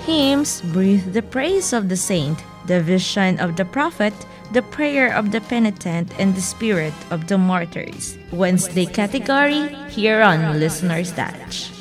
Hymns breathe the praise of the saint, the vision of the prophet, the prayer of the penitent, and the spirit of the martyrs. Wednesday category here on Listener's Touch.